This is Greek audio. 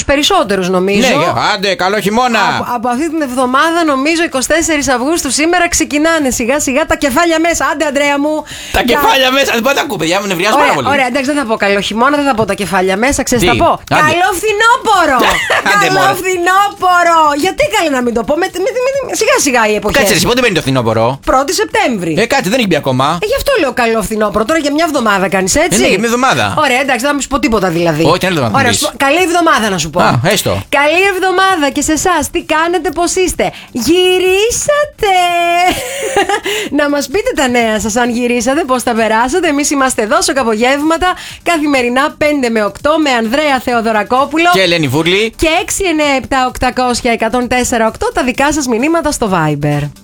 τους περισσότερους νομίζω. Ναι, άντε, καλό χειμώνα. Από αυτή την εβδομάδα, νομίζω 24 Αυγούστου σήμερα, ξεκινάνε σιγά σιγά τα κεφάλια μέσα. Άντε, Αντρέα μου. Τα κεφάλια μέσα. Δεν πάτε να ακούω, παιδιά μου, νευριάζω πάρα πολύ. Ωραία, εντάξει, δεν θα πω καλό χειμώνα, δεν θα πω τα κεφάλια μέσα. Ξέρεις, θα πω καλό φθινόπωρο. Καλό φθινόπωρο. Γιατί καλή να μην το πω. Σιγά σιγά οι εποχές. Κάτσε, εσύ πότε μπαίνει το φθινόπωρο? 1η Σεπτέμβρη. Κάτι δεν έχει μπει ακόμα. Γι' αυτό λέω καλό φθινόπωρο. Τώρα για μια εβδομάδα κάνεις έτσι. Ναι, για μια εβδομάδα. Ωραία, εντάξει, δεν θα μου σου πω τίποτα δηλαδή. Όχι, την άλλη εβδομάδα. Ωραία, καλή εβδομάδα να σου πω. Έστω. Καλή εβδομάδα και σε εσάς. Τι κάνετε, πώς είστε? Γυρίσατε! Να μας πείτε τα νέα σας αν γυρίσατε, πώς τα περάσατε. Εμείς είμαστε εδώ Σοκαπογεύματα καθημερινά 5 με 8 με Ανδρέα Θεοδωρακόπουλο και Ελένη Βούρλη. Και 697 800 1048 τα δικά σας μηνύματα στο Viber.